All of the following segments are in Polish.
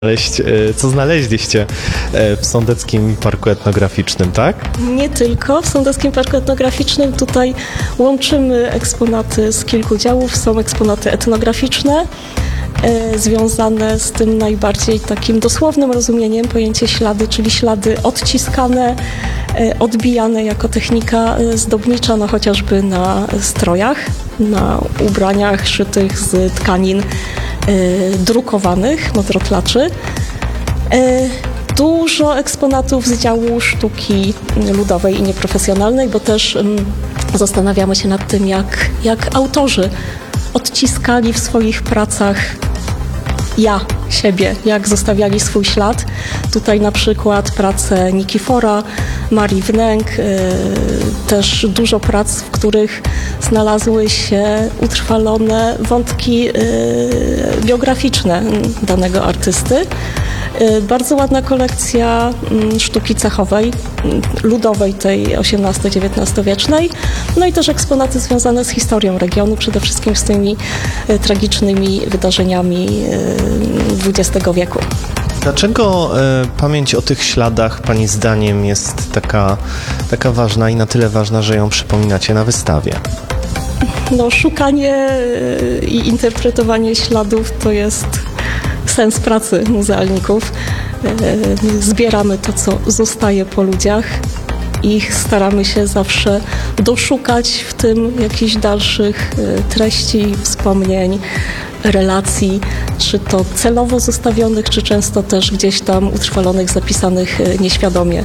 Co znaleźliście w Sądeckim Parku Etnograficznym, tak? Nie tylko w Sądeckim Parku Etnograficznym. Tutaj łączymy eksponaty z kilku działów. Są eksponaty etnograficzne, związane z tym najbardziej takim dosłownym rozumieniem pojęcie ślady, czyli ślady odciskane, odbijane jako technika zdobnicza, no chociażby na strojach, na ubraniach szytych z tkanin drukowanych, modrotlaczy. Dużo eksponatów z działu sztuki ludowej i nieprofesjonalnej, bo też zastanawiamy się nad tym, jak autorzy odciskali w swoich pracach siebie, jak zostawiali swój ślad. Tutaj na przykład prace Nikifora, Marii Wnęk, też dużo prac, w których znalazły się utrwalone wątki biograficzne danego artysty. Bardzo ładna kolekcja sztuki cechowej, ludowej, tej XVIII-XIX wiecznej. No i też eksponaty związane z historią regionu, przede wszystkim z tymi tragicznymi wydarzeniami XX wieku. Dlaczego pamięć o tych śladach Pani zdaniem jest taka ważna i na tyle ważna, że ją przypominacie na wystawie? No, szukanie i interpretowanie śladów to jest sens pracy muzealników. Zbieramy to, co zostaje po ludziach i staramy się zawsze doszukać w tym jakichś dalszych treści, wspomnień, relacji, czy to celowo zostawionych, czy często też gdzieś tam utrwalonych, zapisanych nieświadomie.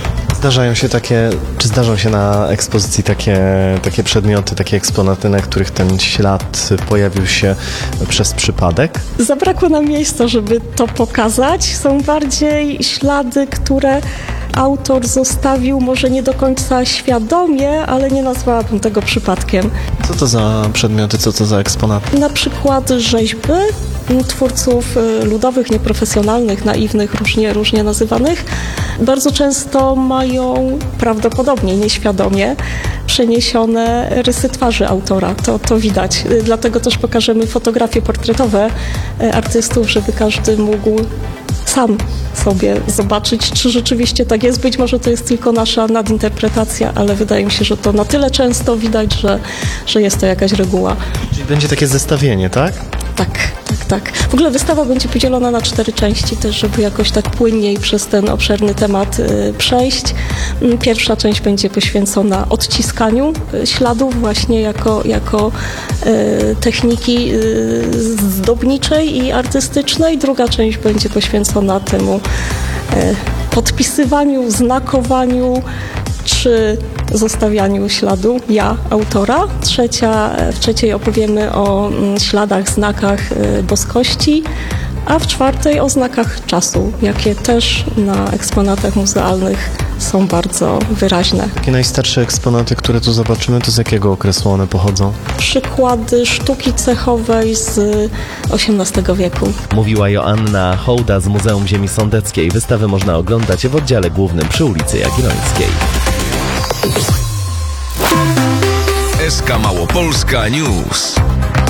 Zdarzą się na ekspozycji takie przedmioty, takie eksponaty, na których ten ślad pojawił się przez przypadek? Zabrakło nam miejsca, żeby to pokazać. Są bardziej ślady, które autor zostawił może nie do końca świadomie, ale nie nazwałabym tego przypadkiem. Co to za przedmioty, co to za eksponaty? Na przykład rzeźby twórców ludowych, nieprofesjonalnych, naiwnych, różnie nazywanych. Bardzo często mają prawdopodobnie nieświadomie przeniesione rysy twarzy autora. To widać. Dlatego też pokażemy fotografie portretowe artystów, żeby każdy mógł sam sobie zobaczyć, czy rzeczywiście tak jest. Być może to jest tylko nasza nadinterpretacja, ale wydaje mi się, że to na tyle często widać, że jest to jakaś reguła. Czyli będzie takie zestawienie, tak? Tak. W ogóle wystawa będzie podzielona na 4 części też, żeby jakoś tak płynniej przez ten obszerny temat przejść. Pierwsza część będzie poświęcona odciskaniu śladów właśnie jako techniki zdobniczej i artystycznej. Druga część będzie poświęcona temu podpisywaniu, znakowaniu czy zostawianiu śladu autora. W trzeciej opowiemy o śladach, znakach boskości, a w czwartej o znakach czasu, jakie też na eksponatach muzealnych są bardzo wyraźne. Takie najstarsze eksponaty, które tu zobaczymy, to z jakiego okresu one pochodzą? Przykłady sztuki cechowej z XVIII wieku. Mówiła Joanna Hołda z Muzeum Ziemi Sądeckiej. Wystawę można oglądać w oddziale głównym przy ulicy Jagiellońskiej. SK Małopolska News.